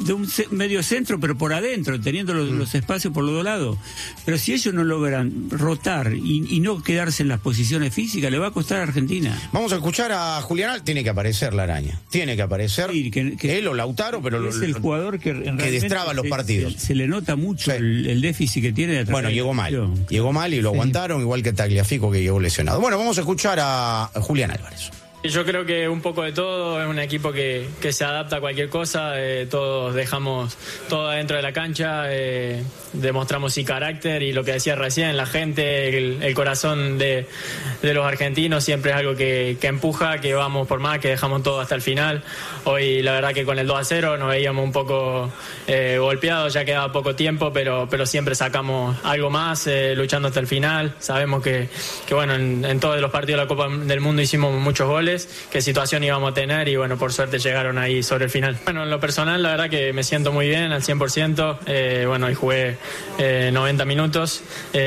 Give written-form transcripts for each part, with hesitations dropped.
de un medio centro, pero por adentro, teniendo los espacios por los dos lados. Pero si ellos no logran rotar y no quedarse en las posiciones físicas, le va a costar a Argentina. Vamos a escuchar a Julián. Tiene que aparecer la araña. Tiene que aparecer. Sí, que él o Lautaro, pero es el jugador que destraba los partidos. Se le nota mucho el déficit que tiene. Bueno, llegó mal y lo aguantaron, igual que Tagliafico, que llegó lesionado. Bueno, vamos a escuchar a Julián Álvarez. Yo creo que un poco de todo, es un equipo que se adapta a cualquier cosa, todos dejamos todo adentro de la cancha, demostramos sí carácter y lo que decía recién, la gente, el corazón de los argentinos siempre es algo que empuja, que vamos por más, que dejamos todo hasta el final. Hoy la verdad que con el 2-0 nos veíamos un poco golpeados, ya quedaba poco tiempo, pero siempre sacamos algo más, luchando hasta el final. Sabemos que bueno, en todos los partidos de la Copa del Mundo hicimos muchos goles, qué situación íbamos a tener y bueno, por suerte llegaron ahí sobre el final. Bueno, en lo personal la verdad que me siento muy bien al 100%, bueno, hoy jugué 90 minutos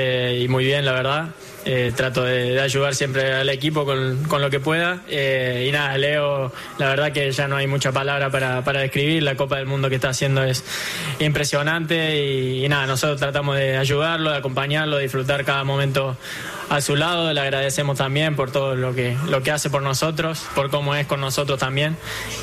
y muy bien la verdad. Trato de ayudar siempre al equipo con lo que pueda y nada, Leo, la verdad que ya no hay mucha palabra para describir, la Copa del Mundo que está haciendo es impresionante y nada, nosotros tratamos de ayudarlo, de acompañarlo, de disfrutar cada momento a su lado, le agradecemos también por todo lo que hace por nosotros, por cómo es con nosotros también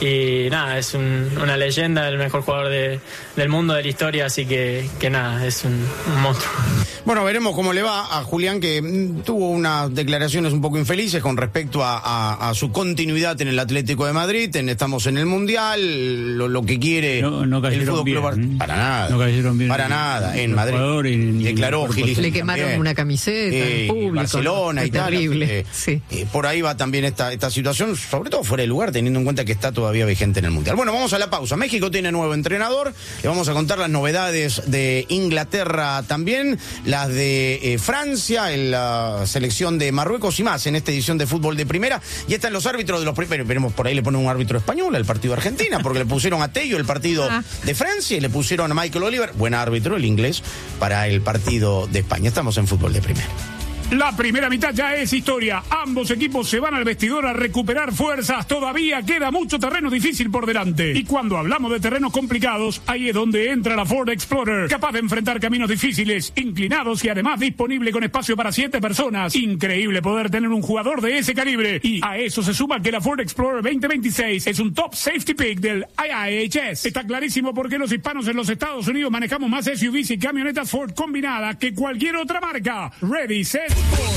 y nada, es una leyenda, el mejor jugador del mundo, de la historia, así que nada, es un monstruo. Bueno, veremos cómo le va a Julián, que tuvo unas declaraciones un poco infelices con respecto a su continuidad en el Atlético de Madrid, estamos en el Mundial, lo que quiere no el Fútbol Club. Para nada. No cayeron bien. Para nada. En Madrid declaró Gilis. Le quemaron también una camiseta en público. Barcelona y tal. Terrible. Sí. Por ahí va también esta situación, sobre todo fuera de lugar, teniendo en cuenta que está todavía vigente en el Mundial. Bueno, vamos a la pausa. México tiene nuevo entrenador. Le vamos a contar las novedades de Inglaterra también, las de Francia, en la selección de Marruecos y más en esta edición de Fútbol de Primera. Y están los árbitros de los primeros. Veremos, por ahí le ponen un árbitro español al partido de Argentina, porque le pusieron a Tello el partido de Francia y le pusieron a Michael Oliver, buen árbitro, el inglés, para el partido de España. Estamos en Fútbol de Primera. La primera mitad ya es historia. Ambos equipos se van al vestidor a recuperar fuerzas. Todavía queda mucho terreno difícil por delante. Y cuando hablamos de terrenos complicados, ahí es donde entra la Ford Explorer. Capaz de enfrentar caminos difíciles, inclinados y además disponible con espacio para 7 personas. Increíble poder tener un jugador de ese calibre. Y a eso se suma que la Ford Explorer 2026 es un top safety pick del IIHS. Está clarísimo por qué los hispanos en los Estados Unidos manejamos más SUVs y camionetas Ford combinadas que cualquier otra marca. Ready, set.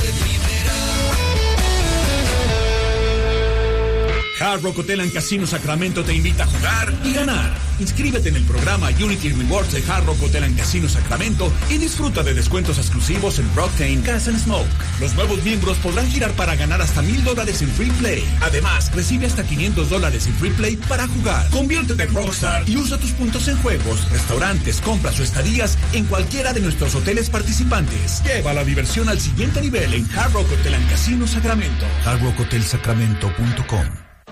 Hard Rock Hotel and Casino Sacramento te invita a jugar y ganar. Inscríbete en el programa Unity Rewards de Hard Rock Hotel and Casino Sacramento y disfruta de descuentos exclusivos en Rocktain, Gas and Smoke. Los nuevos miembros podrán girar para ganar hasta $1,000 en Free Play. Además, recibe hasta $500 en Free Play para jugar. Conviértete en Rockstar y usa tus puntos en juegos, restaurantes, compras o estadías en cualquiera de nuestros hoteles participantes. Lleva la diversión al siguiente nivel en Hard Rock Hotel and Casino Sacramento. hardrockhotel.sacramento.com.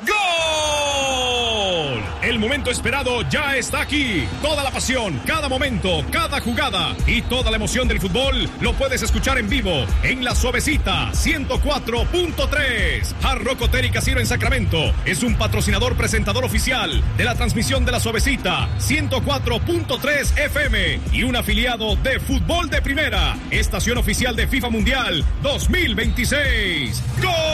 ¡Gol! El momento esperado ya está aquí. Toda la pasión, cada momento, cada jugada y toda la emoción del fútbol lo puedes escuchar en vivo en La Suavecita 104.3. Hard Rock Hotel y Casino en Sacramento es un patrocinador presentador oficial de la transmisión de La Suavecita 104.3 FM y un afiliado de Fútbol de Primera, estación oficial de FIFA Mundial 2026.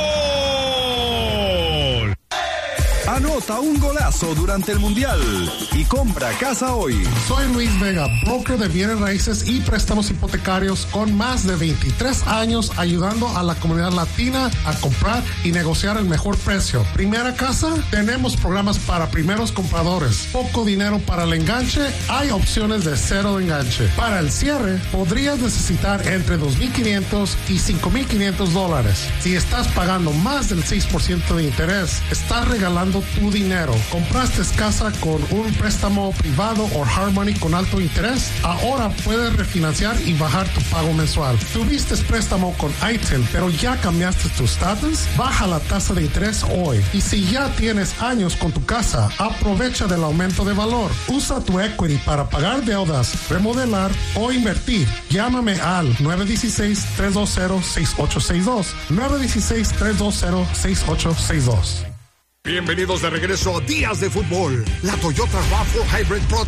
¡Gol! Anota un golazo durante el Mundial y compra casa hoy. Soy Luis Vega, broker de bienes raíces y préstamos hipotecarios con más de 23 años ayudando a la comunidad latina a comprar y negociar el mejor precio. Primera casa, tenemos programas para primeros compradores. Poco dinero para el enganche, hay opciones de cero de enganche. Para el cierre, podrías necesitar entre $2,500 y $5,500. Si estás pagando más del 6% de interés, estás regalando tu dinero. ¿Compraste casa con un préstamo privado o hard money con alto interés? Ahora puedes refinanciar y bajar tu pago mensual. ¿Tuviste préstamo con ITIL, pero ya cambiaste tu status? Baja la tasa de interés hoy. Y si ya tienes años con tu casa, aprovecha del aumento de valor. Usa tu equity para pagar deudas, remodelar o invertir. Llámame al 916-320-6862. 916-320-6862. Bienvenidos de regreso a Días de Fútbol. La Toyota RAV4 Hybrid Pro